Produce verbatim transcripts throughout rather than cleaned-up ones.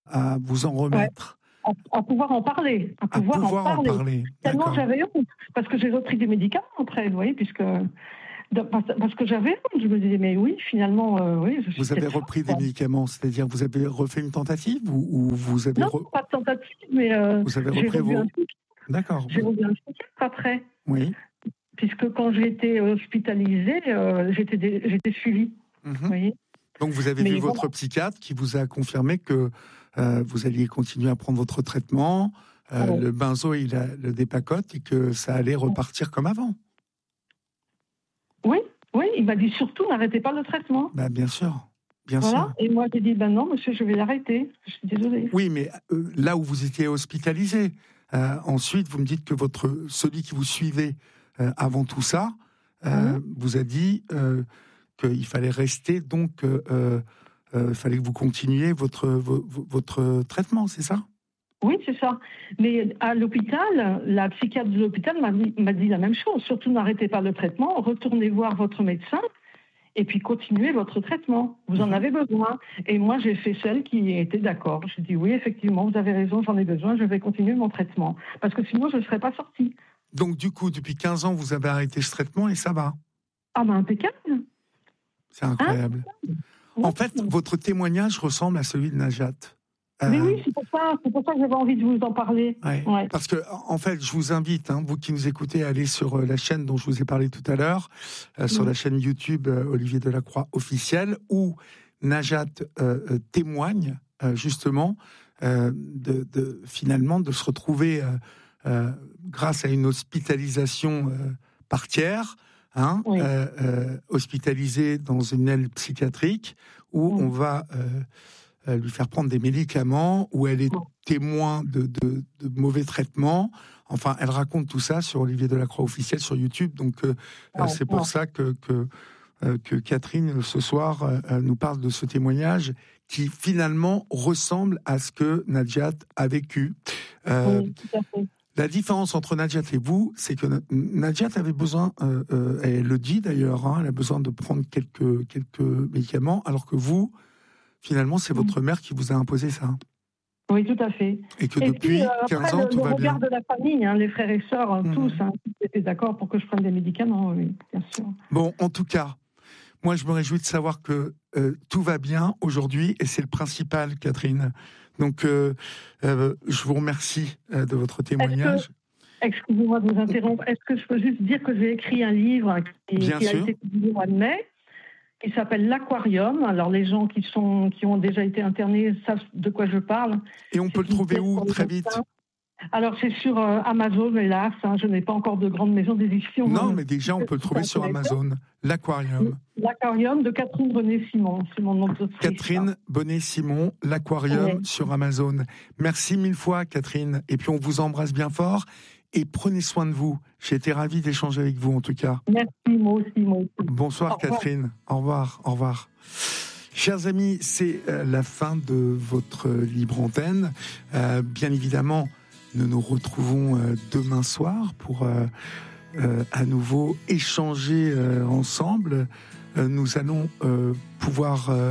à vous en remettre. Ouais. À, à pouvoir en parler. À pouvoir, à pouvoir en en parler. En parler. Tellement D'accord. j'avais honte, parce que j'ai repris des médicaments après, vous voyez, puisque... Parce que j'avais honte, je me disais, mais oui, finalement, euh, oui. Je suis vous avez repris forte, des médicaments, c'est-à-dire vous avez refait une tentative ou, ou vous avez... Non, re... pas de tentative, mais euh, vous avez j'ai repris revu vos... un truc. D'accord. J'ai revu un psychiatre après. Oui. Puisque quand j'ai été hospitalisée, euh, j'étais, dé... j'étais suivie. Mm-hmm. Vous voyez. Donc vous avez mais vu votre voilà. psychiatre qui vous a confirmé que euh, vous alliez continuer à prendre votre traitement, euh, ouais. le benzo il a le dépacote et que ça allait repartir comme avant. Oui, oui, il m'a dit surtout n'arrêtez pas le traitement. Bah, bien sûr, bien voilà. sûr. Et moi j'ai dit ben non monsieur, je vais l'arrêter. Je suis désolée. Oui, mais euh, là où vous étiez hospitalisé, euh, ensuite vous me dites que votre celui qui vous suivait euh, avant tout ça euh, mmh. vous a dit euh, qu'il fallait rester, donc il euh, euh, fallait que vous continuiez votre vo, votre traitement, c'est ça? Oui, c'est ça. Mais à l'hôpital, la psychiatre de l'hôpital m'a dit, m'a dit la même chose. Surtout, n'arrêtez pas le traitement, retournez voir votre médecin et puis continuez votre traitement. Vous en avez besoin. Et moi, j'ai fait celle qui était d'accord. J'ai dit oui, effectivement, vous avez raison, j'en ai besoin, je vais continuer mon traitement. Parce que sinon, je ne serais pas sortie. Donc, du coup, depuis quinze ans, vous avez arrêté ce traitement et ça va? Ah ben, impeccable. C'est incroyable. Hein? En fait, votre témoignage ressemble à celui de Najat. Euh... Mais oui, c'est pour ça, c'est pour ça que j'avais envie de vous en parler. Ouais. Ouais. Parce que, en fait, je vous invite, hein, vous qui nous écoutez, à aller sur la chaîne dont je vous ai parlé tout à l'heure, euh, mmh. sur la chaîne YouTube euh, Olivier Delacroix officielle, où Najat euh, témoigne euh, justement euh, de, de finalement de se retrouver euh, euh, grâce à une hospitalisation euh, par tiers. Hein, oui. euh, euh, hospitalisée dans une aile psychiatrique où mmh. on va euh, lui faire prendre des médicaments, où elle est témoin de, de, de mauvais traitements. Enfin, elle raconte tout ça sur Olivier Delacroix officiel sur YouTube. Donc, euh, ouais, c'est pour ouais. ça que, que, euh, que Catherine, ce soir, euh, nous parle de ce témoignage qui, finalement, ressemble à ce que Najat a vécu. Euh, oui, tout à fait. La différence entre Najat et vous, c'est que Najat avait besoin, euh, euh, elle le dit d'ailleurs, hein, elle a besoin de prendre quelques, quelques médicaments, alors que vous, finalement, c'est votre mère qui vous a imposé ça. Oui, tout à fait. Et que et depuis puis, euh, quinze après, ans, le, tout le va bien. Le regard de la famille, hein, les frères et sœurs, mmh. tous, hein, étaient d'accord pour que je prenne des médicaments, oui, bien sûr. Bon, en tout cas, moi, je me réjouis de savoir que euh, tout va bien aujourd'hui, et c'est le principal, Catherine. Donc, euh, euh, je vous remercie euh, de votre témoignage. Que, excusez-moi de vous interrompre. Est-ce que je peux juste dire que j'ai écrit un livre qui, qui a été publié au mois de mai, qui s'appelle L'Aquarium. Alors, les gens qui, sont, qui ont déjà été internés savent de quoi je parle. Et on peut le trouver où, très vite? Alors, c'est sur euh, Amazon, hélas. Hein, je n'ai pas encore de grande maison d'édition. Non, hein, mais déjà, on peut le trouver sur Amazon. L'Aquarium. L'Aquarium de Catherine Bonnet-Simon. C'est mon nom d'autrice. Catherine Bonnet-Simon, L'Aquarium ouais. sur Amazon. Merci mille fois, Catherine. Et puis, on vous embrasse bien fort. Et prenez soin de vous. J'ai été ravi d'échanger avec vous, en tout cas. Merci, moi aussi, moi aussi. Bonsoir, au Catherine. Au revoir, au revoir. Chers amis, c'est euh, la fin de votre libre antenne. Euh, bien évidemment, nous nous retrouvons euh, demain soir pour euh, euh, à nouveau échanger euh, ensemble. Euh, nous allons euh, pouvoir... Euh,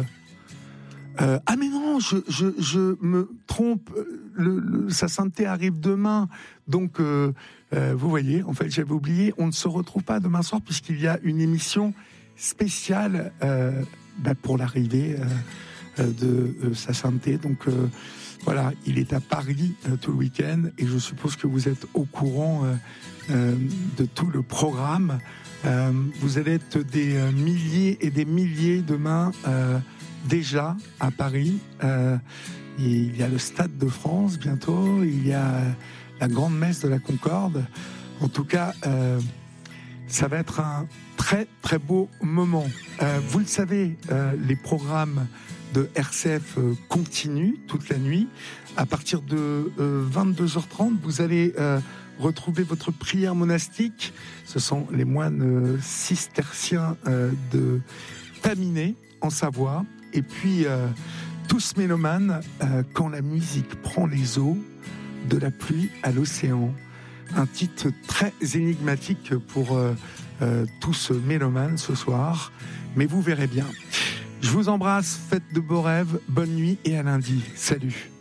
Euh, ah mais non, je, je, je me trompe, le, le, sa sainteté arrive demain, donc euh, euh, vous voyez, en fait j'avais oublié, on ne se retrouve pas demain soir puisqu'il y a une émission spéciale euh, bah, pour l'arrivée euh, de euh, sa sainteté, donc euh, voilà, il est à Paris euh, tout le week-end et je suppose que vous êtes au courant euh, euh, de tout le programme. Euh, vous allez être des euh, milliers et des milliers demain euh, déjà à Paris. Euh, il y a le Stade de France bientôt, il y a la grande messe de la Concorde. En tout cas, euh, ça va être un très très beau moment. Euh, vous le savez, euh, les programmes de R C F euh, continuent toute la nuit. À partir de euh, vingt-deux heures trente, vous allez euh, retrouver votre prière monastique. Ce sont les moines euh, cisterciens euh, de Taminé, en Savoie. Et puis, euh, tous mélomanes, euh, quand la musique prend les eaux, de la pluie à l'océan. Un titre très énigmatique pour euh, euh, tous mélomanes ce soir. Mais vous verrez bien. Je vous embrasse, faites de beaux rêves, bonne nuit et à lundi. Salut.